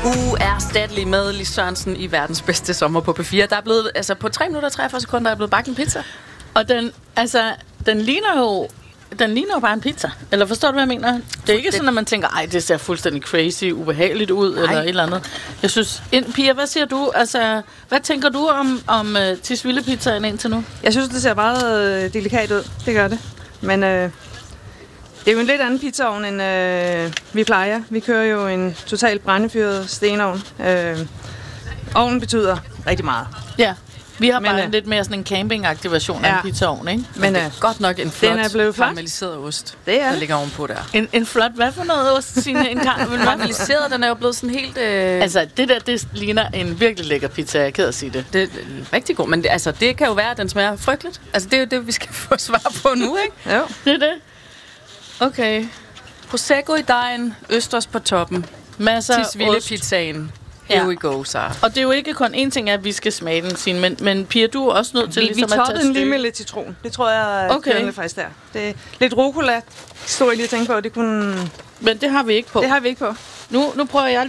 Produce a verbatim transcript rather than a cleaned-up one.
Uerstattelig med Lis Sørensen i verdens bedste sommer på P fire. Der er blevet, altså på tre minutter og treogfyrre sekunder er blevet bagt en pizza. Og den, altså, den ligner jo, den ligner jo bare en pizza. Eller forstår du, hvad jeg mener? Det er ikke sådan, at man tænker, ej, det ser fuldstændig crazy, ubehageligt ud, Ej. eller et eller andet. Jeg synes, ind, Pia, hvad siger du? Altså, hvad tænker du om, om uh, Tisvilde-pizzaen indtil nu? Jeg synes, det ser meget øh, delikat ud. Det gør det. Men øh, det er jo en lidt anden pizzaovn, end øh, vi plejer. Vi kører jo en totalt brændefyret stenovn. Øh, ovnen betyder rigtig meget. Ja. Vi har men, bare øh, en lidt mere sådan en campingaktivation ja. af en pizzaovn, ikke? Men, men det er øh, godt nok en flot er blevet karamelliseret ost, det er der ligger ovenpå der. En, en flot, hvad for noget ost, Signe? En karamelliseret, den er jo blevet sådan helt... Øh... Altså, det der, det ligner en virkelig lækker pizza, jeg er ked at sige det. Det er rigtig god, men det, altså, det kan jo være, at den smager frygteligt. Altså, det er jo det, vi skal få svar på nu, ikke? Jo. Det er det. Okay. Prosecco i dejen, østers på toppen. Masser af ost. Tisvilde-pizzaen. Here ja. we go, Sara. Og det er jo ikke kun én ting, at vi skal smage den, Signe, men, men Pia, du er også nødt til vi, ligesom vi at tage toppede den lige med lidt citron. Det tror jeg, okay. det faktisk der. Det er lidt rucola, stod jeg lige og tænkte på, det kunne... Men det har vi ikke på. Det har vi ikke på. Nu, nu prøver jeg